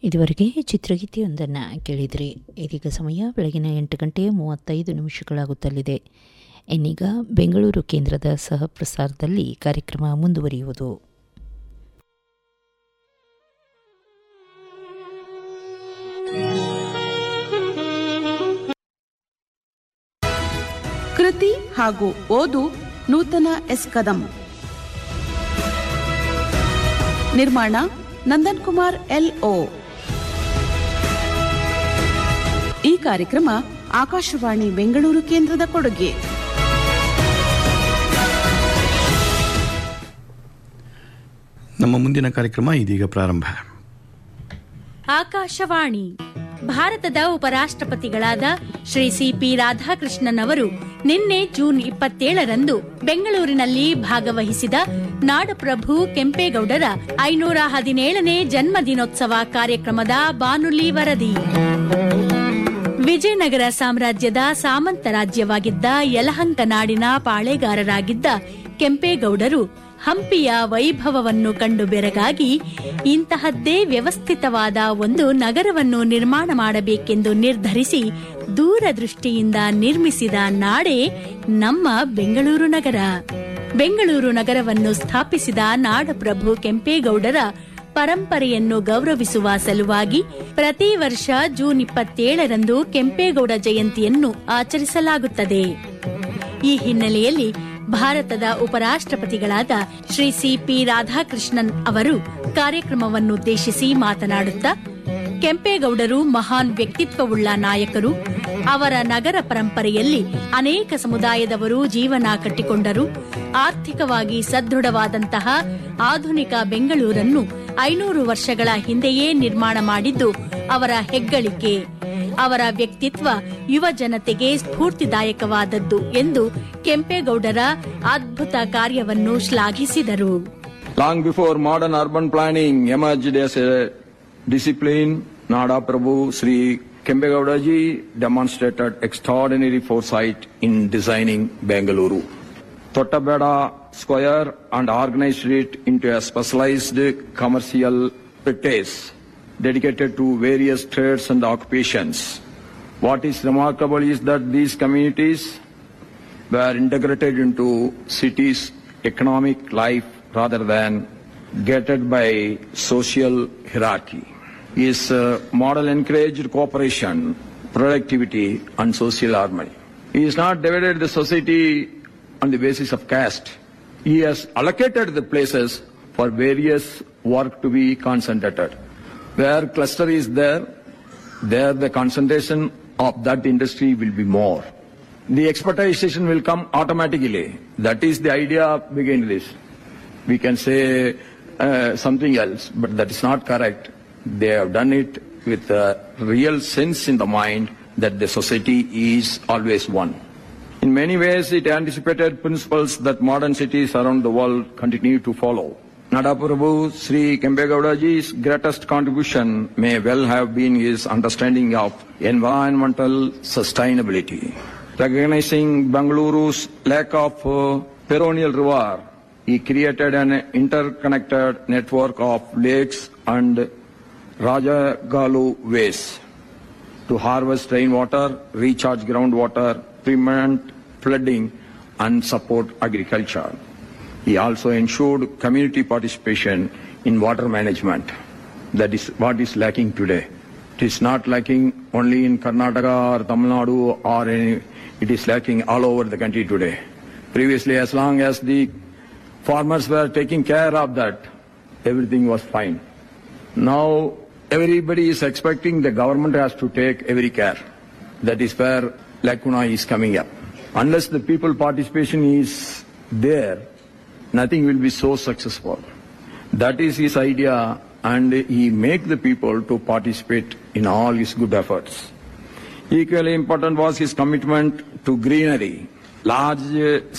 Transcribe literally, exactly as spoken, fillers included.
ಇದುವರೆಗೆ ಚಿತ್ರಗೀತೆಯೊಂದನ್ನು ಕೇಳಿದ್ರಿ. ಇದೀಗ ಸಮಯ ಬೆಳಗಿನ ಎಂಟು ಗಂಟೆ ಮೂವತ್ತೈದು ನಿಮಿಷಗಳಾಗುತ್ತಲಿದೆ. ಇನ್ನೀಗ ಬೆಂಗಳೂರು ಕೇಂದ್ರದ ಸಹ ಪ್ರಸಾರದಲ್ಲಿ ಕಾರ್ಯಕ್ರಮ ಮುಂದುವರಿಯುವುದು. ಕೃತಿ ಹಾಗೂ ಓದು ನೂತನ ಎಸ್ ಕದಂ. ನಿರ್ಮಾಣ ನಂದನ್ ಕುಮಾರ್ ಎಲ್ ಓ. ಈ ಕಾರ್ಯಕ್ರಮ ಆಕಾಶವಾಣಿ ಬೆಂಗಳೂರು ಕೇಂದ್ರದ ಕೊಡುಗೆ. ನಮ್ಮ ಮುಂದಿನ ಕಾರ್ಯಕ್ರಮ ಇದೀಗ ಪ್ರಾರಂಭ. ಆಕಾಶವಾಣಿ. ಭಾರತದ ಉಪರಾಷ್ಟ್ರಪತಿಗಳಾದ ಶ್ರೀ ಸಿ ಪಿ ರಾಧಾಕೃಷ್ಣನ್ ಅವರು ನಿನ್ನೆ ಜೂನ್ ಇಪ್ಪತ್ತೇಳರಂದು ಬೆಂಗಳೂರಿನಲ್ಲಿ ಭಾಗವಹಿಸಿದ ನಾಡಪ್ರಭು ಕೆಂಪೇಗೌಡರ ಐನೂರ ಹದಿನೇಳನೇ ಜನ್ಮದಿನೋತ್ಸವ ಕಾರ್ಯಕ್ರಮದ ಬಾನುಲಿ ವರದಿ. ವಿಜಯನಗರ ಸಾಮ್ರಾಜ್ಯದ ಸಾಮಂತ ರಾಜ್ಯವಾಗಿದ್ದ ಯಲಹಂಕ ನಾಡಿನ ಪಾಳೆಗಾರರಾಗಿದ್ದ ಕೆಂಪೇಗೌಡರು ಹಂಪಿಯ ವೈಭವವನ್ನು ಕಂಡು ಬೆರಗಾಗಿ ಇಂತಹದ್ದೇ ವ್ಯವಸ್ಥಿತವಾದ ಒಂದು ನಗರವನ್ನು ನಿರ್ಮಾಣ ಮಾಡಬೇಕೆಂದು ನಿರ್ಧರಿಸಿ ದೂರದೃಷ್ಟಿಯಿಂದ ನಿರ್ಮಿಸಿದ ನಾಡೇ ನಮ್ಮ ಬೆಂಗಳೂರು ನಗರ. ಬೆಂಗಳೂರು ನಗರವನ್ನು ಸ್ಥಾಪಿಸಿದ ನಾಡಪ್ರಭು ಕೆಂಪೇಗೌಡರ ಪರಂಪರೆಯನ್ನು ಗೌರವಿಸುವ ಸಲುವಾಗಿ ಪ್ರತಿ ವರ್ಷ ಜೂನ್ ಇಪ್ಪತ್ತೇಳರಂದು ಕೆಂಪೇಗೌಡ ಜಯಂತಿಯನ್ನು ಆಚರಿಸಲಾಗುತ್ತದೆ. ಈ ಹಿನ್ನೆಲೆಯಲ್ಲಿ ಭಾರತದ ಉಪರಾಷ್ಟ್ರಪತಿಗಳಾದ ಶ್ರೀ ಸಿ ಪಿ ರಾಧಾಕೃಷ್ಣನ್ ಅವರು ಕಾರ್ಯಕ್ರಮವನ್ನುದ್ದೇಶಿಸಿ ಮಾತನಾಡುತ್ತಾ, ಕೆಂಪೇಗೌಡರು ಮಹಾನ್ ವ್ಯಕ್ತಿತ್ವವುಳ್ಳ ನಾಯಕರು. ಅವರ ನಗರ ಪರಂಪರೆಯಲ್ಲಿ ಅನೇಕ ಸಮುದಾಯದವರು ಜೀವನ ಕಟ್ಟಿಕೊಂಡರು. ಆರ್ಥಿಕವಾಗಿ ಸದೃಢವಾದಂತಹ ಆಧುನಿಕ ಬೆಂಗಳೂರನ್ನು ಐನೂರು ವರ್ಷಗಳ ಹಿಂದೆಯೇ ನಿರ್ಮಾಣ ಮಾಡಿದ್ದು ಅವರ ಹೆಗ್ಗಳಿಕೆ. ಅವರ ವ್ಯಕ್ತಿತ್ವ ಯುವ ಜನತೆಗೆ ಸ್ಫೂರ್ತಿದಾಯಕವಾದದ್ದು ಎಂದು ಕೆಂಪೇಗೌಡರ ಅದ್ಭುತ ಕಾರ್ಯವನ್ನು ಶ್ಲಾಘಿಸಿದರು. Long before modern urban planning emerged as a discipline, Nada Prabhu Sri Kempegowda ji demonstrated extraordinary foresight in designing Bengaluru. Tottabeda Square and organized it into a specialized commercial practice dedicated to various trades and occupations. What is remarkable is that these communities were integrated into cities' economic life rather than gated by social hierarchy. His uh, model encouraged cooperation, productivity, and social harmony. He has not divided the society on the basis of caste. He has allocated the places for various work to be concentrated. Where cluster is there, there the concentration of that industry will be more. The expertization will come automatically. That is the idea behind this. We can say uh, something else, but that is not correct. They have done it with a real sense in the mind that the society is always one. In many ways, it anticipated principles that modern cities around the world continue to follow. Nadaprabhu Sri Kempegowda ji's greatest contribution may well have been his understanding of environmental sustainability. Recognizing Bengaluru's lack of uh, perennial river, he created an interconnected network of lakes and Rajagalu ways to harvest rainwater, recharge groundwater, prevent flooding, and support agriculture. He also ensured community participation in water management. That is what is lacking today. It is not lacking only in Karnataka or Tamil Nadu or any, it is lacking all over the country today. Previously, as long as the farmers were taking care of that, everything was fine. Now, everybody is expecting the government has to take every care. That is where lacuna is coming up. Unless the people participation is there, nothing will be so successful. That is his idea, and he make the people to participate in all his good efforts. Equally important was his commitment to greenery. Large